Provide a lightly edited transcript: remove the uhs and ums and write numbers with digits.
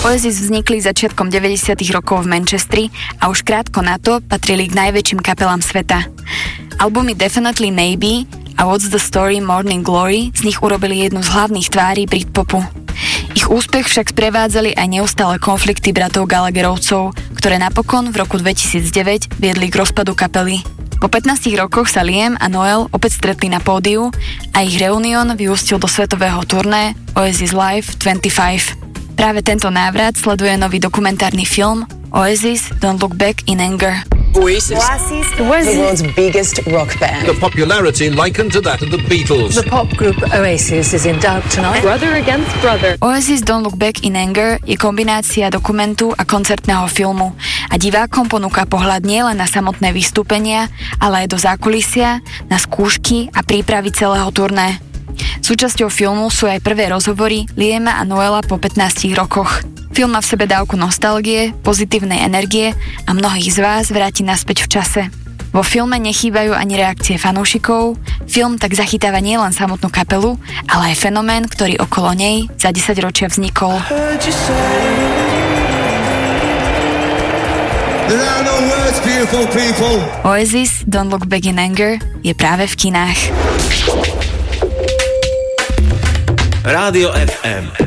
Oasis vznikli začiatkom 90. rokov v Manchestri a už krátko na to patrili k najväčším kapelám sveta. Albumy Definitely Maybe a What's the Story Morning Glory z nich urobili jednu z hlavných tvári Britpopu. Ich úspech však sprevádzali aj neustále konflikty bratov Gallagherovcov, ktoré napokon v roku 2009 viedli k rozpadu kapely. Po 15 rokoch sa Liam a Noel opäť stretli na pódiu a ich reunión vyústil do svetového turné Oasis Live 25. Práve tento návrat sleduje nový dokumentárny film Oasis Don't Look Back in Anger. Oasis. The world's biggest rock band. The popularity likened to that of the Beatles. The pop group Oasis is in doubt tonight. Brother against brother. Oasis Don't Look Back in Anger je kombinácia dokumentu a koncertného filmu a divákom ponúka pohľad nielen na samotné vystúpenia, ale aj do zákulisia, na skúšky a prípravy celého turné. Súčasťou filmu sú aj prvé rozhovory Liama a Noela po 15 rokoch. Film má v sebe dávku nostalgie, pozitívnej energie a mnohých z vás vráti naspäť v čase. Vo filme nechýbajú ani reakcie fanúšikov, film tak zachytáva nielen samotnú kapelu, ale aj fenomén, ktorý okolo nej za 10 ročia vznikol. Oasis Don't Look Back in Anger je práve v kinách. Rádio FM.